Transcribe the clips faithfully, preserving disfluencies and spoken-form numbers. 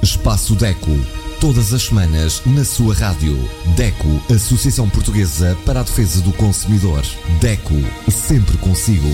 Espaço DECO, todas as semanas na sua rádio. DECO, Associação Portuguesa para a Defesa do Consumidor. DECO, sempre consigo.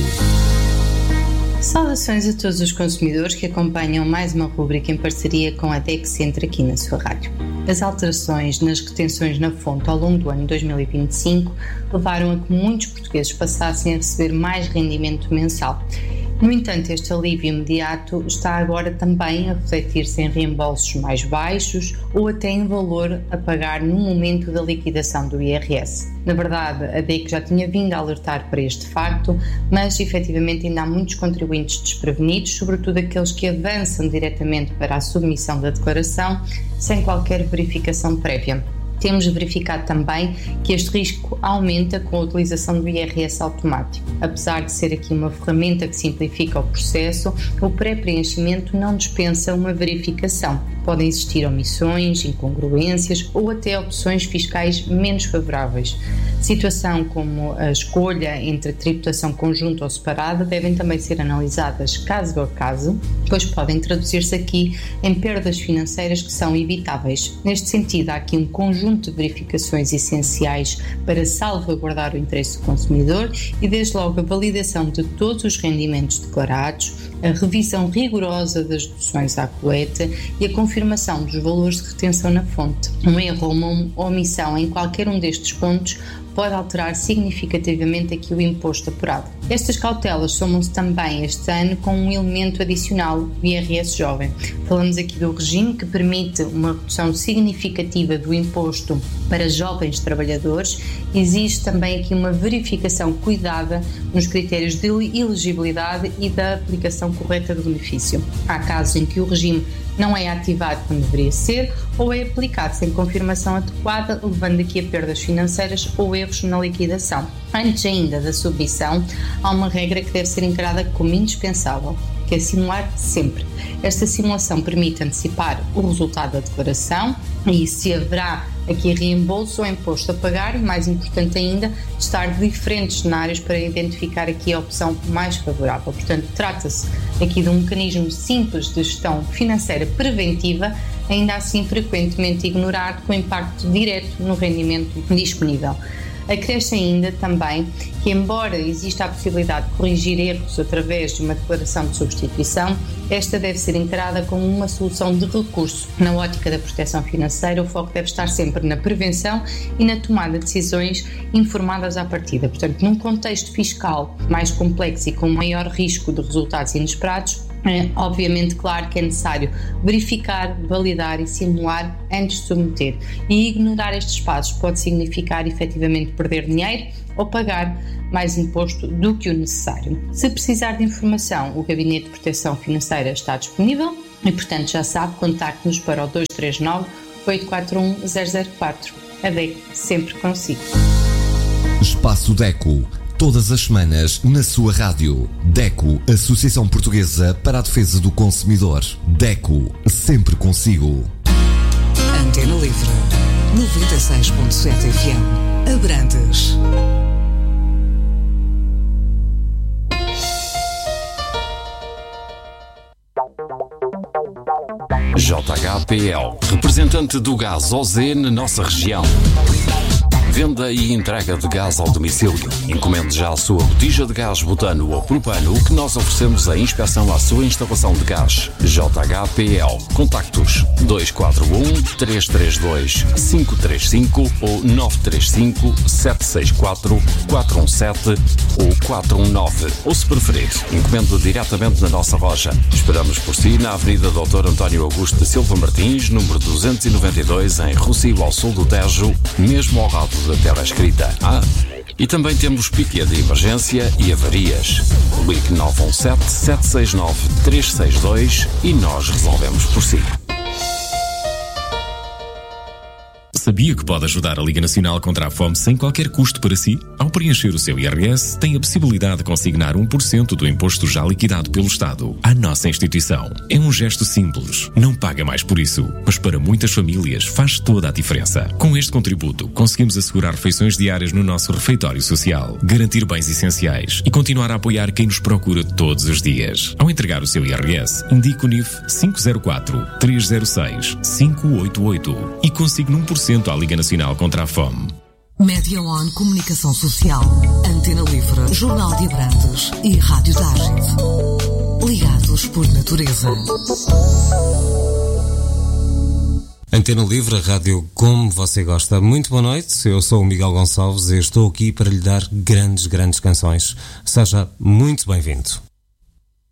Saudações a todos os consumidores que acompanham mais uma rubrica em parceria com a DECO Centro aqui na sua rádio. As alterações nas retenções na fonte ao longo do ano dois mil e vinte e cinco levaram a que muitos portugueses passassem a receber mais rendimento mensal. No entanto, este alívio imediato está agora também a refletir-se em reembolsos mais baixos ou até em valor a pagar no momento da liquidação do I R S. Na verdade, a DECO já tinha vindo a alertar para este facto, mas efetivamente ainda há muitos contribuintes desprevenidos, sobretudo aqueles que avançam diretamente para a submissão da declaração sem qualquer verificação prévia. Temos verificado também que este risco aumenta com a utilização do I R S automático. Apesar de ser aqui uma ferramenta que simplifica o processo, o pré-preenchimento não dispensa uma verificação. Podem existir omissões, incongruências ou até opções fiscais menos favoráveis. Situação como a escolha entre tributação conjunta ou separada devem também ser analisadas caso a caso, pois podem traduzir-se aqui em perdas financeiras que são evitáveis. Neste sentido, há aqui um conjunto de verificações essenciais para salvaguardar o interesse do consumidor e, desde logo, a validação de todos os rendimentos declarados, a revisão rigorosa das deduções à coleta e a confirmação dos valores de retenção na fonte. Um erro ou uma omissão em qualquer um destes pontos pode alterar significativamente aqui o imposto apurado. Estas cautelas somam-se também este ano com um elemento adicional, o I R S jovem. Falamos aqui do regime que permite uma redução significativa do imposto para jovens trabalhadores. Existe também aqui uma verificação cuidada nos critérios de elegibilidade e da aplicação correta do benefício. Há casos em que o regime não é ativado quando deveria ser ou é aplicado sem confirmação adequada, levando aqui a perdas financeiras ou erros na liquidação. Antes ainda da submissão, há uma regra que deve ser encarada como indispensável, que é simular sempre. Esta simulação permite antecipar o resultado da declaração e se haverá aqui reembolso ou imposto a pagar e, mais importante ainda, testar diferentes cenários para identificar aqui a opção mais favorável. Portanto, trata-se aqui de um mecanismo simples de gestão financeira preventiva, ainda assim frequentemente ignorado, com impacto direto no rendimento disponível. Acresce ainda também que, embora exista a possibilidade de corrigir erros através de uma declaração de substituição, esta deve ser encarada como uma solução de recurso. Na ótica da proteção financeira, o foco deve estar sempre na prevenção e na tomada de decisões informadas à partida. Portanto, num contexto fiscal mais complexo e com maior risco de resultados inesperados, é obviamente claro que é necessário verificar, validar e simular antes de submeter. E ignorar estes passos pode significar efetivamente perder dinheiro ou pagar mais imposto do que o necessário. Se precisar de informação, o Gabinete de Proteção Financeira está disponível e, portanto, já sabe, contacte-nos para o dois três nove, oito quatro um, zero zero quatro. A DECO, sempre consigo. Espaço DECO, todas as semanas na sua rádio. DECO, Associação Portuguesa para a Defesa do Consumidor. DECO, sempre consigo. Antena Livre, noventa e seis ponto sete F M, Abrantes. J H P L, representante do gás O Z na nossa região. Venda e entrega de gás ao domicílio. Encomende já a sua botija de gás butano ou propano, que nós oferecemos a inspeção à sua instalação de gás. J H P L. Contactos dois quatro um, três três dois, cinco três cinco ou nove três cinco, sete seis quatro, quatro um sete ou quatro um nove. Ou, se preferir, encomende diretamente na nossa loja. Esperamos por si na Avenida doutor António Augusto de Silva Martins, número duzentos e noventa e dois, em Rossio, ao sul do Tejo, mesmo ao lado da terra escrita. Ah, e também temos piquet de emergência e avarias. Ligue nove um sete, sete seis nove, três seis dois e nós resolvemos por si. Sabia que pode ajudar a Liga Nacional contra a Fome sem qualquer custo para si? Ao preencher o seu I R S, tem a possibilidade de consignar um por cento do imposto já liquidado pelo Estado à nossa instituição. É um gesto simples, não paga mais por isso, mas para muitas famílias faz toda a diferença. Com este contributo, conseguimos assegurar refeições diárias no nosso refeitório social, garantir bens essenciais e continuar a apoiar quem nos procura todos os dias. Ao entregar o seu I R S, indique o N I F cinco zero quatro, três zero seis, cinco oito oito e consigne um por cento à Liga Nacional contra a Fome. Média One Comunicação Social, Antena Livre, Jornal de Abrantes e Rádio Ágide. Ligados por natureza. Antena Livre, a rádio como você gosta. Muito boa noite, eu sou o Miguel Gonçalves e estou aqui para lhe dar grandes, grandes canções. Seja muito bem-vindo.